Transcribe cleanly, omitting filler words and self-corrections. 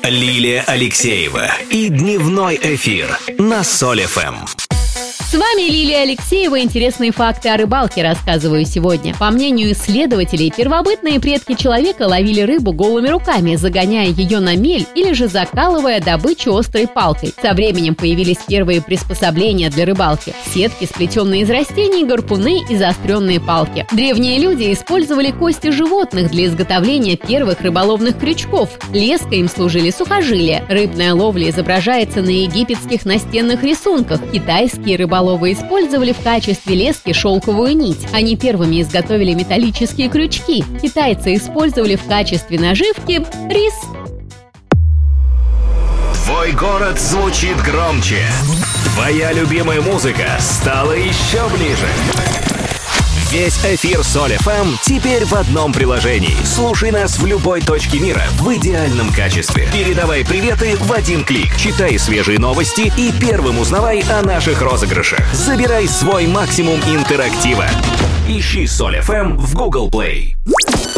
Лилия Алексеева и дневной эфир на Соль ФМ. С вами Лилия Алексеева. Интересные факты о рыбалке рассказываю сегодня. По мнению исследователей, первобытные предки человека ловили рыбу голыми руками, загоняя ее на мель или же закалывая добычу острой палкой. Со временем появились первые приспособления для рыбалки: сетки, сплетенные из растений, гарпуны и заостренные палки. Древние люди использовали кости животных для изготовления первых рыболовных крючков. Леской им служили сухожилия. Рыбная ловля изображается на египетских настенных рисунках. Китайские рыболовы использовали в качестве лески шелковую нить. Они первыми изготовили металлические крючки. Китайцы использовали в качестве наживки рис. Твой город звучит громче. Твоя любимая музыка стала еще ближе. Весь эфир Соль ФМ теперь в одном приложении. Слушай нас в любой точке мира в идеальном качестве. Передавай приветы в один клик. Читай свежие новости и первым узнавай о наших розыгрышах. Забирай свой максимум интерактива. Ищи Соль ФМ в Google Play.